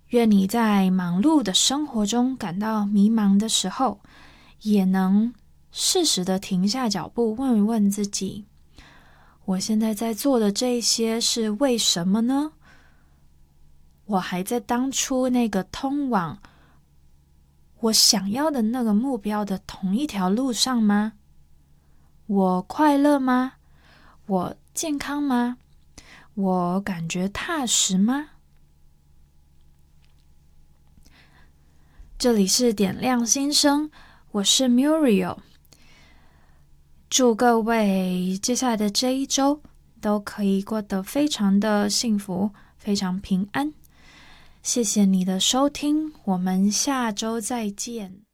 愿你在忙碌的生活中感到迷茫的时候，也能适时的停下脚步，问一问自己，我现在在做的这些是为什么呢？我还在当初那个通往我想要的那个目标的同一条路上吗？我快乐吗？我健康吗？我感觉踏实吗？这里是点亮心声，我是 Muriel。祝各位接下来的这一周都可以过得非常的幸福，非常平安。谢谢你的收听，我们下周再见。